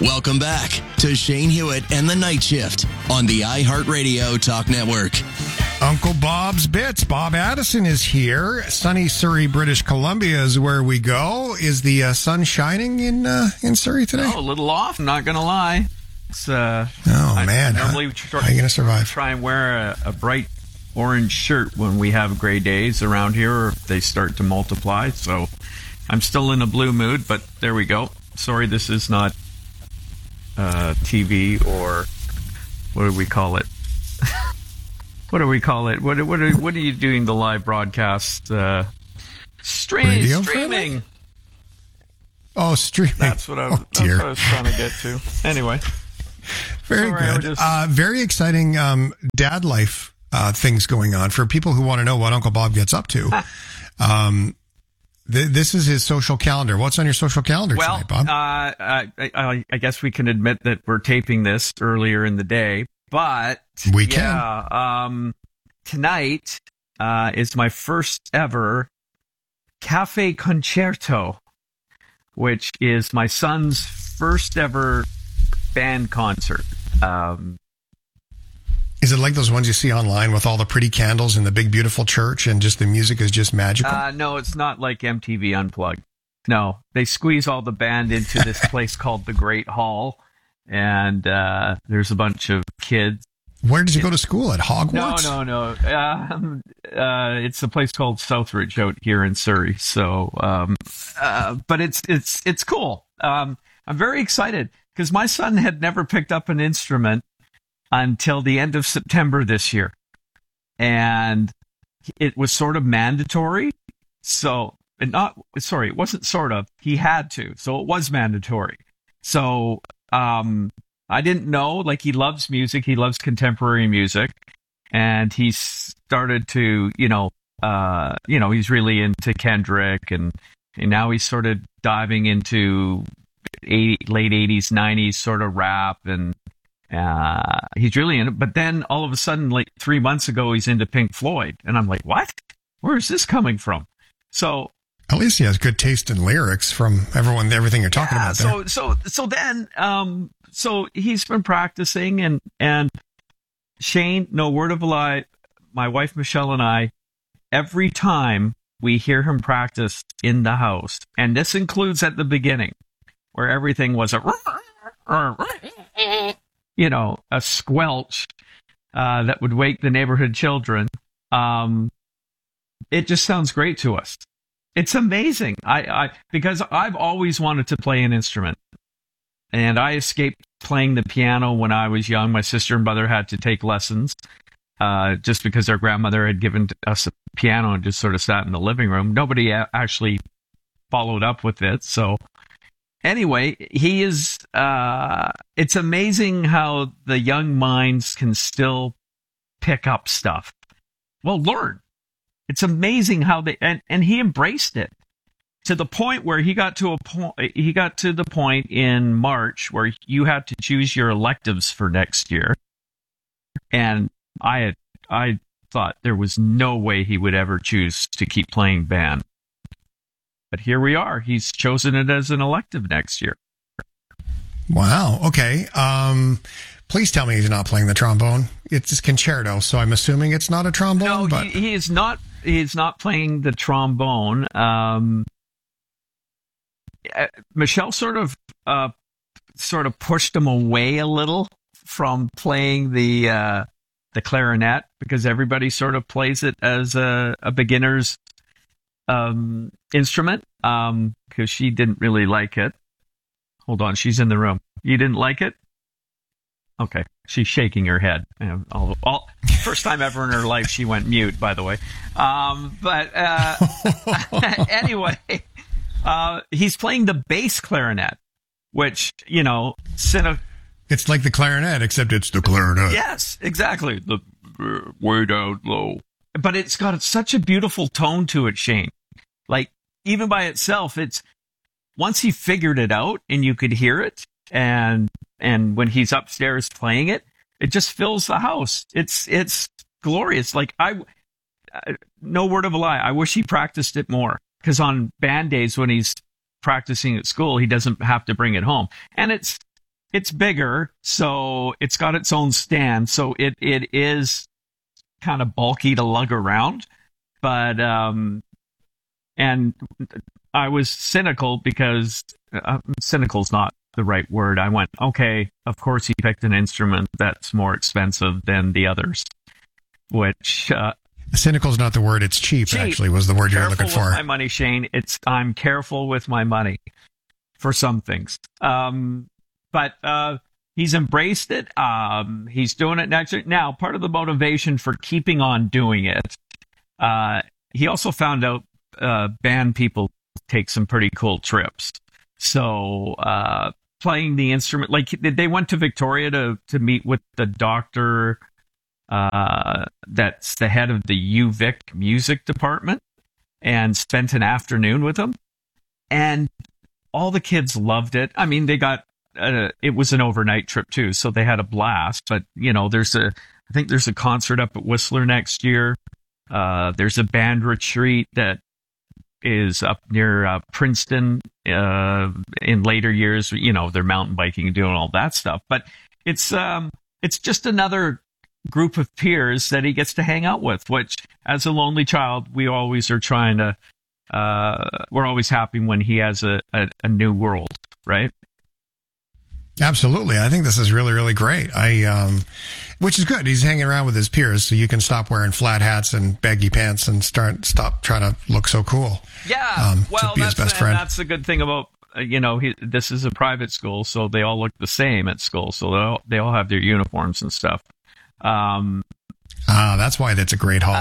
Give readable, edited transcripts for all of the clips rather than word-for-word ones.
Welcome back to Shane Hewitt and the Night Shift on the iHeartRadio Talk Network. Uncle Bob's Bits. Bob Addison is here. Sunny Surrey, British Columbia is where we go. Is the sun shining in Surrey today? Oh, a little off, I'm not going to lie. It's, man. How are you going to survive? Try and wear a bright orange shirt when we have gray days around here, or if they start to multiply. So I'm still in a blue mood, but there we go. Sorry, this is not TV or what do we call it? What do we call it? What are you doing the live broadcast? Streaming. Oh, streaming. That's what I was trying to get to. Anyway. Very good. Very exciting dad life things going on for people who want to know what Uncle Bob gets up to. This is his social calendar. What's on your social calendar tonight, Bob? I guess we can admit that we're taping this earlier in the day, but we can. Tonight is my first ever cafe concerto, which is my son's first ever band concert. Is it like those ones you see online with all the pretty candles and the big beautiful church and just the music is just magical? No, it's not like MTV Unplugged. No, they squeeze all the band into this place called the Great Hall, and there's a bunch of kids. Where did you go to school? At Hogwarts? No. It's a place called Southridge out here in Surrey. So, but it's cool. I'm very excited because my son had never picked up an instrument until the end of September this year. And it was sort of mandatory. So, it wasn't sort of. He had to. So it was mandatory. So, I didn't know, like, he loves music. He loves contemporary music. And he started to, he's really into Kendrick. And now he's sort of diving into late 80s, 90s sort of rap. And he's really in it. But then all of a sudden, like 3 months ago, he's into Pink Floyd. And I'm like, what? Where is this coming from? So at least he has good taste in lyrics from everything you're talking about there. So he's been practicing and Shane, no word of a lie, my wife Michelle and I, every time we hear him practice in the house, and this includes at the beginning, where everything was a squelch that would wake the neighborhood children. It just sounds great to us. It's amazing. Because I've always wanted to play an instrument. And I escaped playing the piano when I was young. My sister and brother had to take lessons just because their grandmother had given us a piano and just sort of sat in the living room. Nobody actually followed up with it. So anyway, he is, it's amazing how the young minds can still pick up stuff. Well, learn. It's amazing how and he embraced it to the point where he got to the point in March where you had to choose your electives for next year. And I thought there was no way he would ever choose to keep playing band. But here we are. He's chosen it as an elective next year. Wow. Okay. Please tell me he's not playing the trombone. It's his concerto, so I'm assuming it's not a trombone. No, but he is not. He is not playing the trombone. Michelle sort of pushed him away a little from playing the clarinet because everybody sort of plays it as a beginner's instrument because she didn't really like it. Hold on, she's in the room. You didn't like it? Okay, she's shaking her head. First time ever in her life she went mute, by the way. Anyway, he's playing the bass clarinet, which, it's like the clarinet, except it's the clarinet. Yes, exactly. The way down low. But it's got such a beautiful tone to it, Shane. Like, even by itself, once he figured it out and you could hear it, and when he's upstairs playing it, it just fills the house. It's glorious. Like, no word of a lie, I wish he practiced it more. Because on band days when he's practicing at school, he doesn't have to bring it home. And it's it's bigger, so it's got its own stand. So it is kind of bulky to lug around. But, and I was cynical because cynical's not the right word. I went, okay, of course he picked an instrument that's more expensive than the others, which, cynical's not the word. It's cheap, actually, was the word you were looking for. With my money, Shane. I'm careful with my money for some things. But he's embraced it. He's doing it next year. Now, part of the motivation for keeping on doing it, he also found out band people take some pretty cool trips. So playing the instrument, like they went to Victoria to meet with the doctor that's the head of the UVic music department, and spent an afternoon with him. And all the kids loved it. I mean, they got it was an overnight trip too, so they had a blast. But I think there's a concert up at Whistler next year. There's a band retreat that is up near Princeton in later years. They're mountain biking and doing all that stuff. But it's just another group of peers that he gets to hang out with, which, as a lonely child, we always are trying to. We're always happy when he has a new world, right? Absolutely. I think this is really, really great. Which is good. He's hanging around with his peers, so you can stop wearing flat hats and baggy pants and stop trying to look so cool. Yeah. To be his best friend. That's the good thing about, this is a private school, so they all look the same at school. So they all have their uniforms and stuff. That's why that's a great haul.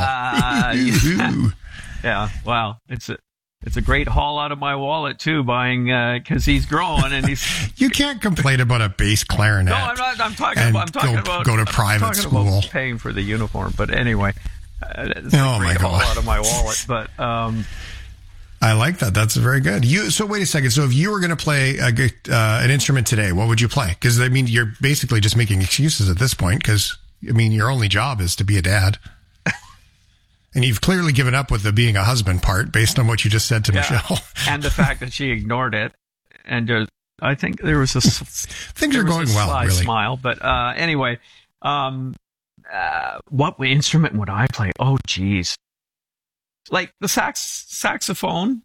Yeah. Well, it's a great haul out of my wallet too, buying because he's growing and he's. You can't complain about a bass clarinet. No, I'm not. I'm talking about go to private school, paying for the uniform. But anyway, it's oh a my great God, haul out of my wallet. But I like that. That's very good. So wait a second. So if you were going to play an instrument today, what would you play? Because I mean, you're basically just making excuses at this point. Because I mean, your only job is to be a dad. And you've clearly given up with the being a husband part based on what you just said to Michelle. And the fact that she ignored it. And I think there was things are going well, really. Smile. But anyway, what instrument would I play? Oh, geez. Like the saxophone.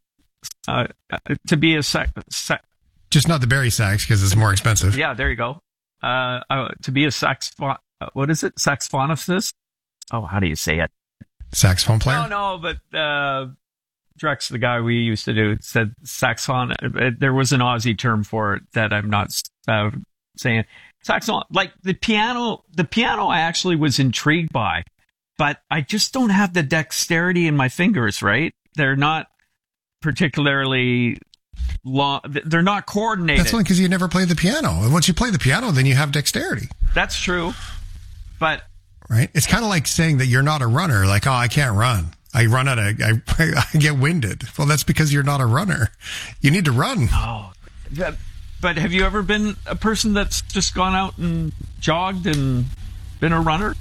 To be a just not the Barry sax because it's more expensive. Yeah, there you go. To be a what is it? Saxophonist? Oh, how do you say it? Saxophone player? No, but Drex, the guy we used to do, said saxophone. There was an Aussie term for it that I'm not saying. Saxophone, like the piano. The piano I actually was intrigued by, but I just don't have the dexterity in my fingers. Right? They're not particularly long. They're not coordinated. That's only because you never played the piano. And once you play the piano, then you have dexterity. That's true, but. Right? It's kind of like saying that you're not a runner. Like, oh, I can't run. I get winded. Well, that's because you're not a runner. You need to run. Oh, but have you ever been a person that's just gone out and jogged and been a runner?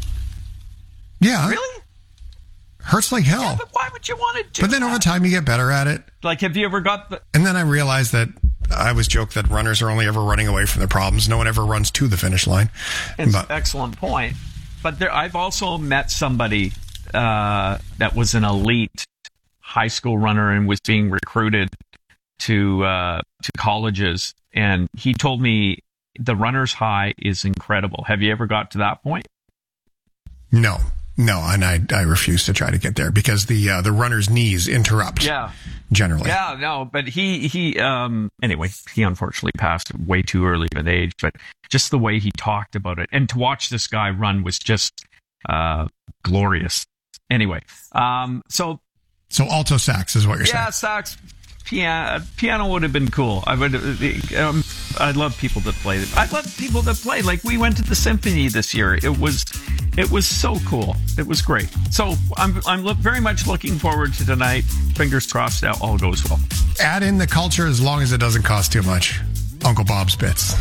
Yeah. Really? Hurts like hell. Yeah, but why would you want to do But then over time, you get better at it. Like, have you ever got the... And then I realized that I was joked that runners are only ever running away from their problems. No one ever runs to the finish line. It's an excellent point. But I've also met somebody that was an elite high school runner and was being recruited to colleges, and he told me the runner's high is incredible. Have you ever got to that point? No, and I refuse to try to get there because the runner's knees interrupt. Yeah. Generally. Yeah, no, but he anyway, he unfortunately passed way too early of an age, but just the way he talked about it and to watch this guy run was just glorious. Anyway, so alto sax is what you're saying. Yeah, sax, piano would have been cool. I love people that play it. I love people that play. Like, we went to the symphony this year. It was so cool. It was great. So I'm very much looking forward to tonight. Fingers crossed that all goes well. Add in the culture as long as it doesn't cost too much. Uncle Bob's Bits.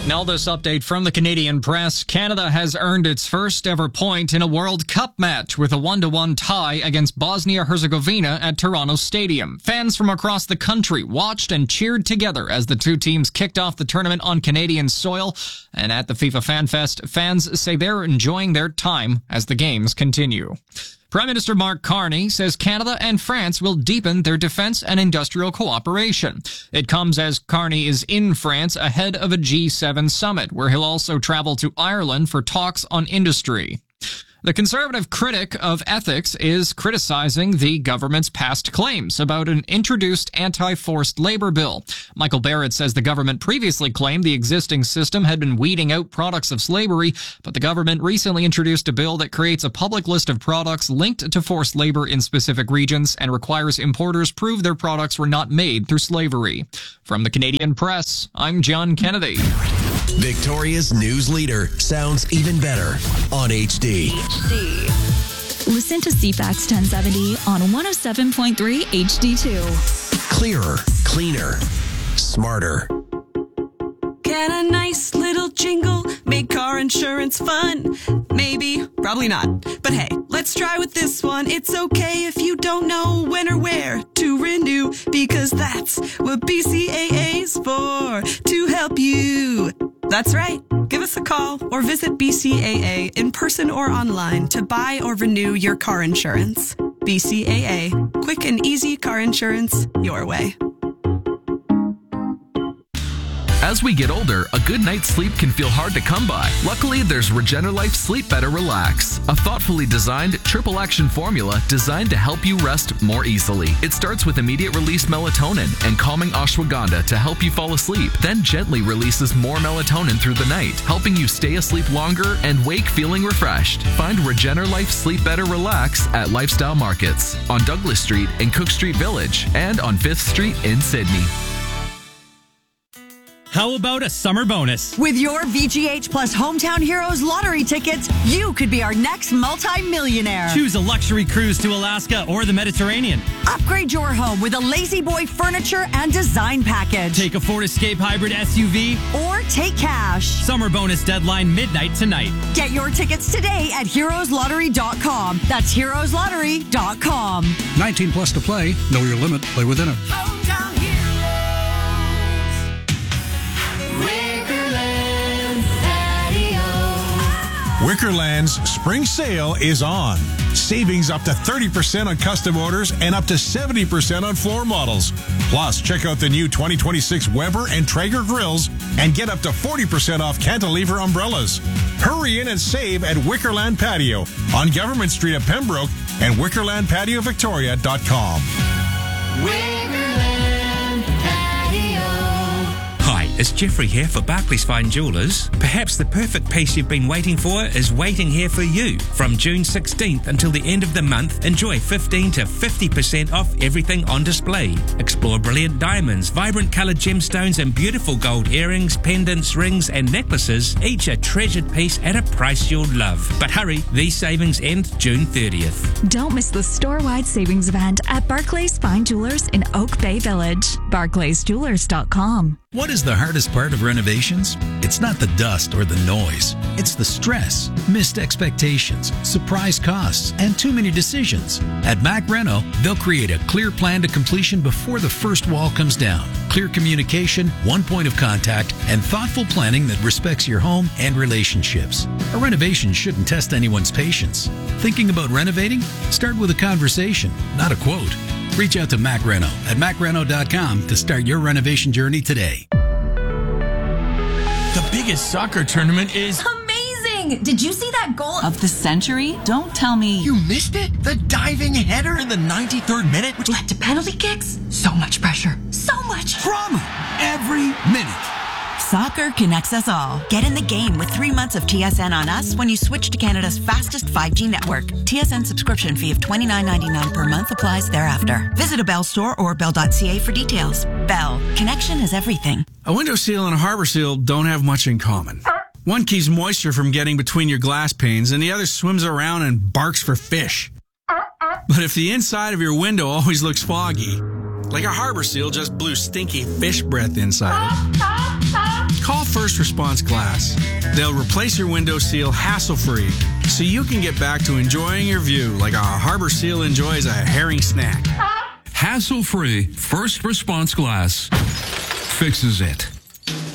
Now this update from the Canadian Press. Canada has earned its first ever point in a World Cup match with a 1-1 tie against Bosnia-Herzegovina at Toronto Stadium. Fans from across the country watched and cheered together as the two teams kicked off the tournament on Canadian soil. And at the FIFA Fan Fest, fans say they're enjoying their time as the games continue. Prime Minister Mark Carney says Canada and France will deepen their defense and industrial cooperation. It comes as Carney is in France ahead of a G7 summit, where he'll also travel to Ireland for talks on industry. The conservative critic of ethics is criticizing the government's past claims about an introduced anti-forced labor bill. Michael Barrett says the government previously claimed the existing system had been weeding out products of slavery, but the government recently introduced a bill that creates a public list of products linked to forced labor in specific regions and requires importers prove their products were not made through slavery. From the Canadian Press, I'm John Kennedy. Victoria's news leader sounds even better on HD. Listen to CFAX 1070 on 107.3 HD2. Clearer, cleaner, smarter. Can a nice little jingle make car insurance fun? Maybe, probably not. But hey, let's try with this one. It's okay if you don't know when or where to renew, because that's what BCAA's for, to help you. That's right. Give us a call or visit BCAA in person or online to buy or renew your car insurance. BCAA. Quick and easy car insurance your way. As we get older, a good night's sleep can feel hard to come by. Luckily, there's Regenerlife Sleep Better Relax, a thoughtfully designed triple action formula designed to help you rest more easily. It starts with immediate release melatonin and calming ashwagandha to help you fall asleep, then gently releases more melatonin through the night, helping you stay asleep longer and wake feeling refreshed. Find Regenerlife Sleep Better Relax at Lifestyle Markets on Douglas Street in Cook Street Village and on 5th Street in Sydney. How about a summer bonus? With your VGH Plus Hometown Heroes lottery tickets, you could be our next multi-millionaire. Choose a luxury cruise to Alaska or the Mediterranean. Upgrade your home with a Lazy Boy furniture and design package. Take a Ford Escape Hybrid SUV. Or take cash. Summer bonus deadline midnight tonight. Get your tickets today at heroeslottery.com. That's heroeslottery.com. 19 plus to play. Know your limit. Play within it. Hometown Heroes. Wickerland's spring sale is on. Savings up to 30% on custom orders and up to 70% on floor models. Plus, check out the new 2026 Weber and Traeger grills and get up to 40% off cantilever umbrellas. Hurry in and save at Wickerland Patio on Government Street at Pembroke and WickerlandPatioVictoria.com. Wickerland Patio. Hi, it's Jeffrey here for Barclays Fine Jewellers. Perhaps the perfect piece you've been waiting for is waiting here for you. From June 16th until the end of the month, enjoy 15 to 50% off everything on display. Explore brilliant diamonds, vibrant coloured gemstones and beautiful gold earrings, pendants, rings and necklaces, each a treasured piece at a price you'll love. But hurry, these savings end June 30th. Don't miss the store-wide savings event at Barclays Fine Jewelers in Oak Bay Village. BarclaysJewelers.com. What is the hardest part of renovations? It's not the dust or the noise. It's the stress, missed expectations, surprise costs, and too many decisions. At Mac Reno, they'll create a clear plan to completion before the first wall comes down. Clear communication, one point of contact, and thoughtful planning that respects your home and relationships. A renovation shouldn't test anyone's patience. Thinking about renovating? Start with a conversation, not a quote. Reach out to Mac Reno at macreno.com to start your renovation journey today. The biggest soccer tournament is amazing! Did you see that goal of the century? Don't tell me you missed it? The diving header in the 93rd minute, which led to penalty kicks? So much pressure. So much drama every minute. Soccer connects us all. Get in the game with 3 months of TSN on us when you switch to Canada's fastest 5G network. TSN subscription fee of $29.99 per month applies thereafter. Visit a Bell store or bell.ca for details. Bell. Connection is everything. A window seal and a harbor seal don't have much in common. One keeps moisture from getting between your glass panes, and the other swims around and barks for fish. But if the inside of your window always looks foggy, like a harbor seal just blew stinky fish breath inside it, call First Response Glass. They'll replace your window seal hassle-free so you can get back to enjoying your view like a harbor seal enjoys a herring snack. Hassle-free First Response Glass fixes it.